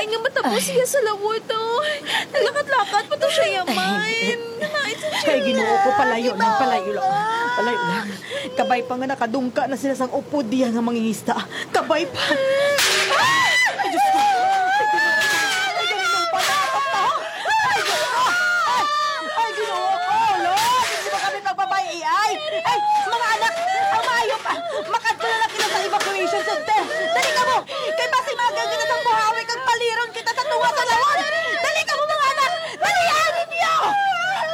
Lain nga matapos siya sa lawod, oy. Naglakat-lakat pa to siya yamain. Ay, Ginoo ko, palayo lang. Palayo lang. Kabay pa nga nakadungka na sila sang upod diya nga mangingista. Kabay pa.